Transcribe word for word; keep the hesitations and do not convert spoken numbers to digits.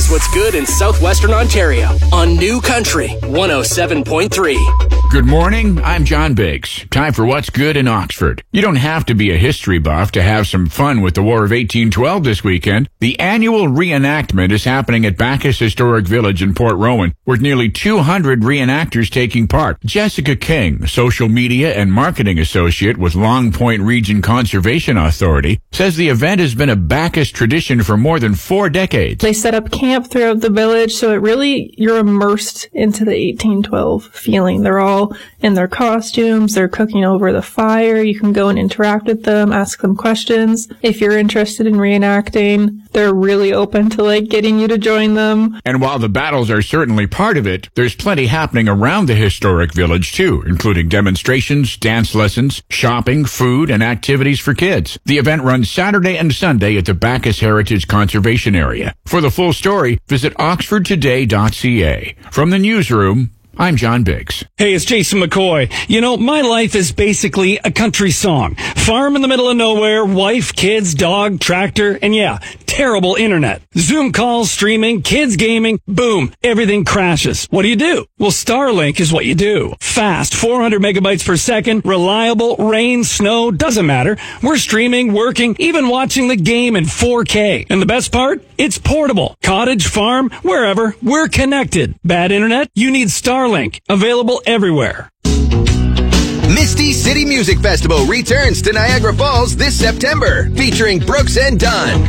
Here's what's good in southwestern Ontario on New Country one oh seven point three. Good morning, I'm John Biggs. Time for What's Good in Oxford. You don't have to be a history buff to have some fun with the War of eighteen twelve this weekend. The annual reenactment is happening at Bacchus Historic Village in Port Rowan, with nearly two hundred reenactors taking part. Jessica King, social media and marketing associate with Long Point Region Conservation Authority, says the event has been a Bacchus tradition for more than four decades. They set up camp throughout the village, so it really, you're immersed into the eighteen twelve feeling. They're all in their costumes, they're cooking over the fire, you can go and interact with them, ask them questions. If you're interested in reenacting, they're really open to like getting you to join them. And while the battles are certainly part of it, there's plenty happening around the historic village too, including demonstrations, dance lessons, shopping, food, and activities for kids. The event runs Saturday and Sunday at the Bacchus Heritage Conservation Area. For the full story, visit oxford today dot c a. From the newsroom, I'm John Biggs. Hey, it's Jason McCoy. You know, my life is basically a country song. Farm in the middle of nowhere, wife, kids, dog, tractor, and yeah, terrible internet. Zoom calls, streaming, kids gaming, boom, everything crashes. What do you do? Well, Starlink is what you do. Fast, four hundred megabytes per second, reliable, rain, snow, doesn't matter. We're streaming, working, even watching the game in four K. And the best part? It's portable. Cottage, farm, wherever, we're connected. Bad internet? You need Starlink. Available everywhere. Misty City Music Festival returns to Niagara Falls this September, featuring Brooks and Dunn.